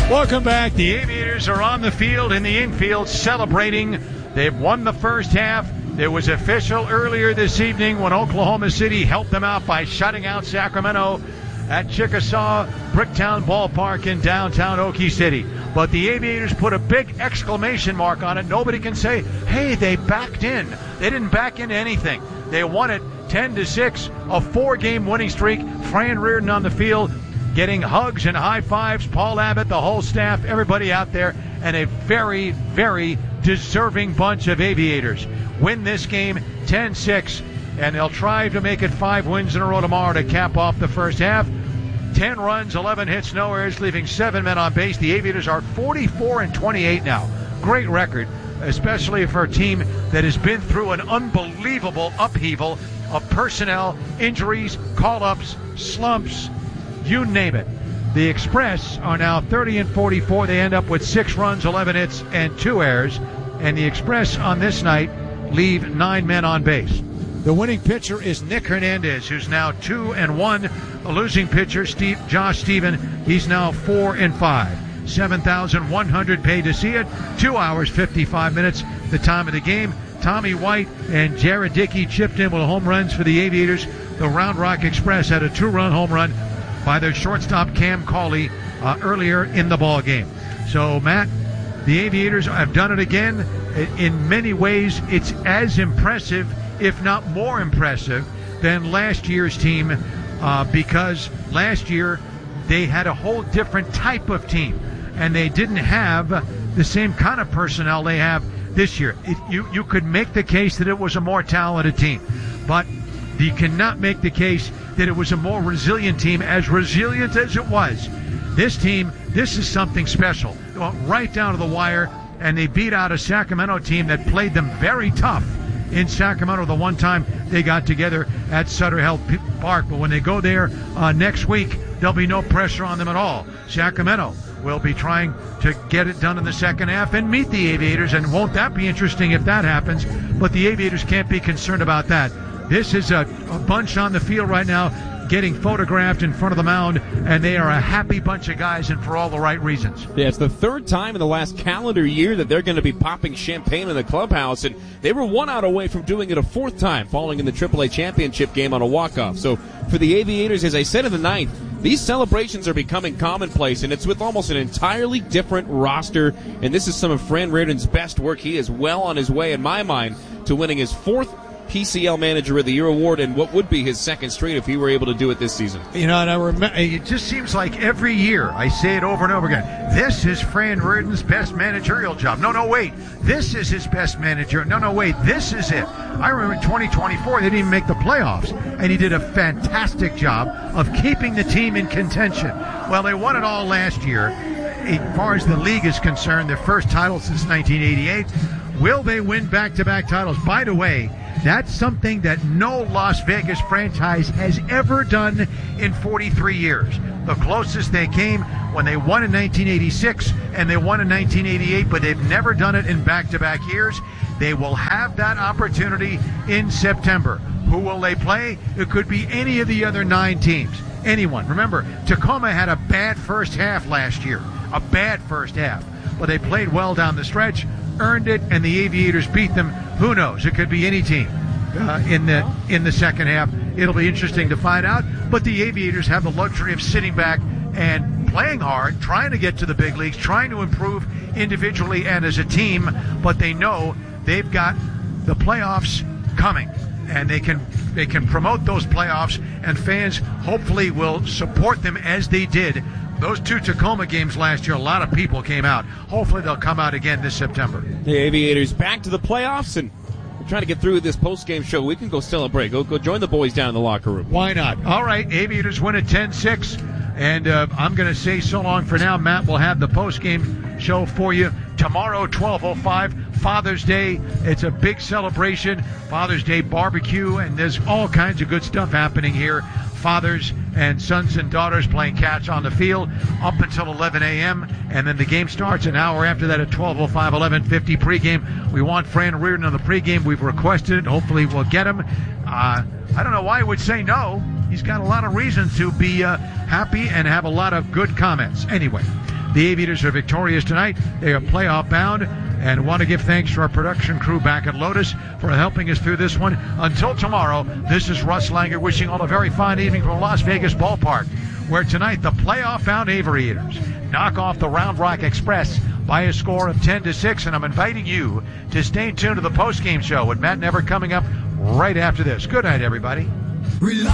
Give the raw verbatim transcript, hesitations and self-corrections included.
Welcome back. The Aviators are on the field in the infield celebrating. They've won the first half. It was official earlier this evening when Oklahoma City helped them out by shutting out Sacramento at Chickasaw Bricktown Ballpark in downtown Okie City. But the Aviators put a big exclamation mark on it. Nobody can say, hey, they backed in. They didn't back into anything. They won it ten to six, a four-game winning streak. Fran Reardon on the field, getting hugs and high fives. Paul Abbott, the whole staff, everybody out there, and a very, very deserving bunch of Aviators win this game ten six, and they'll try to make it five wins in a row tomorrow to cap off the first half. ten runs, eleven hits, no errors, leaving seven men on base. The Aviators are forty-four and twenty-eight now. Great record, especially for a team that has been through an unbelievable upheaval of personnel, injuries, call-ups, slumps, you name it. The Express are now thirty and forty-four. They end up with six runs, eleven hits, and two errors. And the Express on this night leave nine men on base. The winning pitcher is Nick Hernandez, who's now two and one. The losing pitcher, Steve, Josh Stephen, he's now four and five. seven thousand one hundred paid to see it. Two hours, fifty-five minutes, the time of the game. Tommy White and Jared Dickey chipped in with home runs for the Aviators. The Round Rock Express had a two-run home run by their shortstop Cam Cauley uh, earlier in the ball game. So, Matt, the Aviators have done it again. In many ways, it's as impressive, if not more impressive, than last year's team uh, because last year they had a whole different type of team, and they didn't have the same kind of personnel they have this year. It, you, you could make the case that it was a more talented team, but you cannot make the case that it was a more resilient team, as resilient as it was. This team, this is something special. They went right down to the wire, and they beat out a Sacramento team that played them very tough in Sacramento the one time they got together at Sutter Health Park. But when they go there uh, next week, there'll be no pressure on them at all. Sacramento will be trying to get it done in the second half and meet the Aviators, and won't that be interesting if that happens? But the Aviators can't be concerned about that. This is a, a bunch on the field right now getting photographed in front of the mound, and they are a happy bunch of guys, and for all the right reasons. Yeah, it's the third time in the last calendar year that they're going to be popping champagne in the clubhouse, and they were one out away from doing it a fourth time, falling in the triple A championship game on a walk-off. So for the Aviators, as I said in the ninth, these celebrations are becoming commonplace, and it's with almost an entirely different roster, and this is some of Fran Reardon's best work. He is well on his way, in my mind, to winning his fourth P C L Manager of the Year award, and what would be his second straight if he were able to do it this season. You know, and I remember, it just seems like every year I say it over and over again. This is Fran Reardon's best managerial job. No, no, wait. This is his best manager. No, no, wait. This is it. I remember in twenty twenty-four, they didn't even make the playoffs, and he did a fantastic job of keeping the team in contention. Well, they won it all last year. As far as the league is concerned, their first title since nineteen eighty-eight. Will they win back-to-back titles? By the way, that's something that no Las Vegas franchise has ever done in forty-three years. The closest they came when they won in nineteen eighty-six and they won in nineteen eighty-eight, but they've never done it in back-to-back years. They will have that opportunity in September. Who will they play? It could be any of the other nine teams. Anyone. Remember, Tacoma had a bad first half last year. A bad first half. But they played well down the stretch, earned it, and the Aviators beat them. Who knows? It could be any team uh, in the in the second half. It'll be interesting to find out. But the Aviators have the luxury of sitting back and playing hard, trying to get to the big leagues, trying to improve individually and as a team. But they know they've got the playoffs coming, and they can they can promote those playoffs, and fans hopefully will support them as they did. Those two Tacoma games last year, a lot of people came out. Hopefully they'll come out again this September. The Aviators back to the playoffs, and we're trying to get through this post-game show. We can go celebrate. Go, go join the boys down in the locker room. Why not? All right, Aviators win at ten six, and uh, I'm going to say so long for now. Matt will have the post-game show for you tomorrow, twelve oh five, Father's Day. It's a big celebration, Father's Day barbecue, and there's all kinds of good stuff happening here. Fathers and sons and daughters playing catch on the field up until eleven a.m. and then the game starts an hour after that at twelve oh five, eleven fifty pregame. We want Fran Reardon on the pregame. We've requested it. Hopefully we'll get him. Uh, I don't know why he would say no. He's got a lot of reasons to be uh, happy and have a lot of good comments. Anyway, The Aviators are victorious tonight. They are playoff bound, and want to give thanks to our production crew back at Lotus for helping us through this one. Until tomorrow, this is Russ Langer wishing all a very fine evening from Las Vegas Ballpark, where tonight the playoff-bound Aviators knock off the Round Rock Express by a score of ten to six, and I'm inviting you to stay tuned to the postgame show with Matt Never coming up right after this. Good night, everybody.